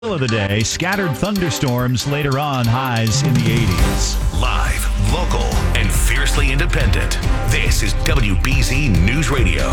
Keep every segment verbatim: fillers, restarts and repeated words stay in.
Of the day, scattered thunderstorms later on, highs in the eighties. Live, local, and fiercely independent. This is W B Z News Radio.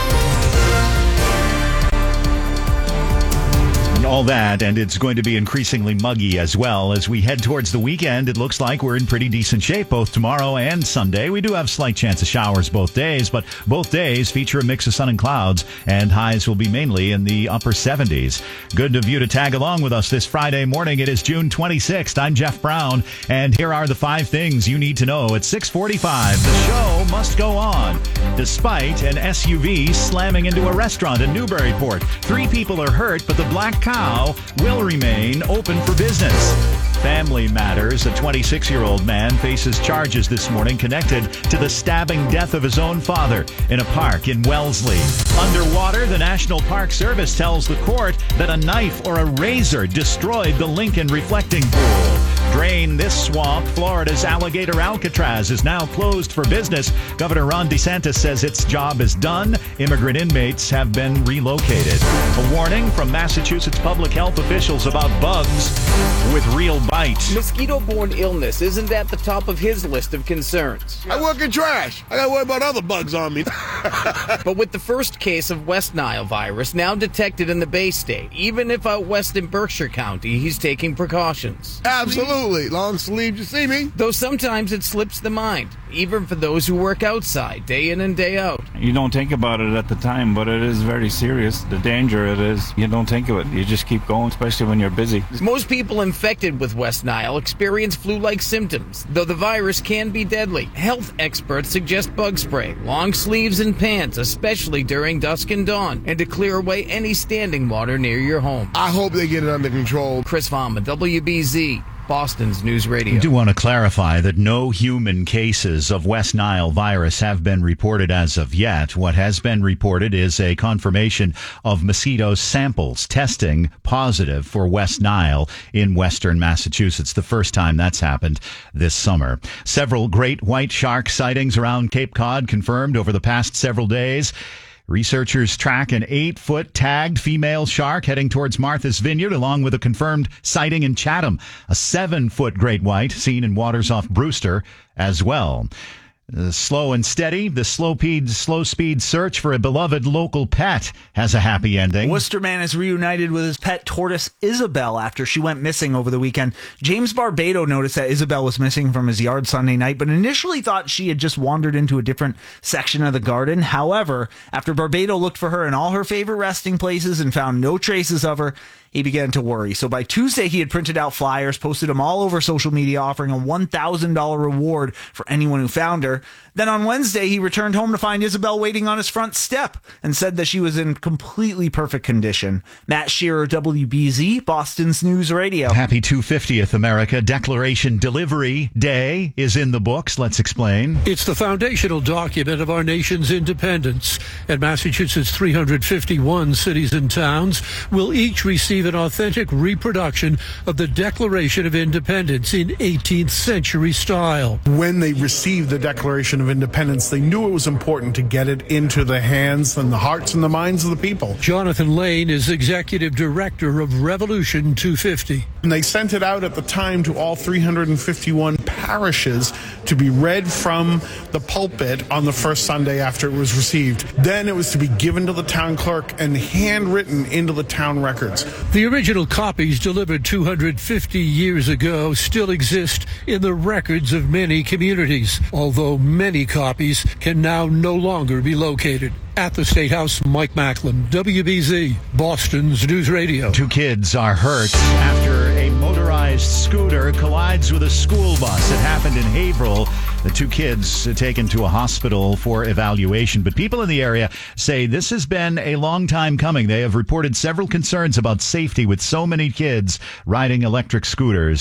All that, and it's going to be increasingly muggy as well. As we head towards the weekend, it looks like we're in pretty decent shape both tomorrow and Sunday. We do have slight chance of showers both days, but both days feature a mix of sun and clouds, and highs will be mainly in the upper seventies. Good of you to tag along with us this Friday morning. It is June twenty-sixth. I'm Jeff Brown, and here are the five things you need to know at six forty-five. The show must go on. Despite an S U V slamming into a restaurant in Newburyport, three people are hurt, but the Black Cow will remain open for business. Family matters. A twenty-six-year-old man faces charges this morning connected to the stabbing death of his own father in a park in Wellesley. Underwater, the National Park Service tells the court that a knife or a razor destroyed the Lincoln reflecting pool. Drain this swamp. Florida's alligator Alcatraz is now closed for business. Governor Ron DeSantis says its job is done. Immigrant inmates have been relocated. A warning from Massachusetts public health officials about bugs with real bite. Mosquito-borne illness isn't at the top of his list of concerns. I work in trash. I gotta worry about other bugs on me. But with the first case of West Nile virus now detected in the Bay State, even if out west in Berkshire County, he's taking precautions. Absolutely. Long sleeves, you see me? Though sometimes it slips the mind, even for those who work outside, day in and day out. You don't think about it at the time, but it is very serious. The danger it is, you don't think of it. You just keep going, especially when you're busy. Most people infected with West Nile experience flu-like symptoms, though the virus can be deadly. Health experts suggest bug spray, long sleeves and pants, especially during dusk and dawn, and to clear away any standing water near your home. I hope they get it under control. Chris Vama, W B Z. Boston's News Radio. I do want to clarify that no human cases of West Nile virus have been reported as of yet. What has been reported is a confirmation of mosquito samples testing positive for West Nile in western Massachusetts, the first time that's happened this summer. Several great white shark sightings around Cape Cod confirmed over the past several days. Researchers track an eight-foot tagged female shark heading towards Martha's Vineyard, along with a confirmed sighting in Chatham. A seven-foot great white seen in waters off Brewster as well. Uh, slow and steady, the slow speed, slow speed search for a beloved local pet has a happy ending. Worcester man is reunited with his pet tortoise Isabel after she went missing over the weekend. James Barbado noticed that Isabel was missing from his yard Sunday night, but initially thought she had just wandered into a different section of the garden. However, after Barbado looked for her in all her favorite resting places and found no traces of her, he began to worry. So by Tuesday, he had printed out flyers, posted them all over social media, offering a one thousand dollars reward for anyone who found her. Then on Wednesday, he returned home to find Isabel waiting on his front step and said that she was in completely perfect condition. Matt Shearer, W B Z, Boston's News Radio. Happy two hundred fiftieth America Declaration Delivery Day is in the books. Let's explain. It's the foundational document of our nation's independence, and Massachusetts' three hundred fifty-one cities and towns will each receive an authentic reproduction of the Declaration of Independence in eighteenth century style. When they received the Declaration of Independence, they knew it was important to get it into the hands and the hearts and the minds of the people. Jonathan Lane is executive director of Revolution two fifty. And they sent it out at the time to all three hundred fifty-one parishes to be read from the pulpit on the first Sunday after it was received. Then it was to be given to the town clerk and handwritten into the town records. The original copies delivered two hundred fifty years ago still exist in the records of many communities, although many copies can now no longer be located. At the State House, Mike Macklin, W B Z, Boston's News Radio. Two kids are hurt after a motorized scooter collides with a school bus. It happened in Haverhill. The two kids are taken to a hospital for evaluation. But people in the area say this has been a long time coming. They have reported several concerns about safety with so many kids riding electric scooters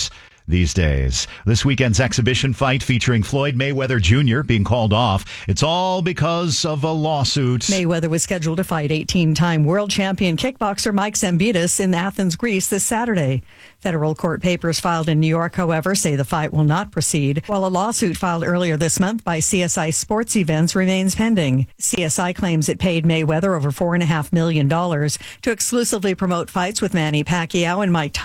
these days. This weekend's exhibition fight featuring Floyd Mayweather Junior being called off. It's all because of a lawsuit. Mayweather was scheduled to fight eighteen-time world champion kickboxer Mike Zambitis in Athens, Greece this Saturday. Federal court papers filed in New York, however, say the fight will not proceed, while a lawsuit filed earlier this month by C S I Sports Events remains pending. C S I claims it paid Mayweather over four point five million dollars to exclusively promote fights with Manny Pacquiao and Mike Tyson.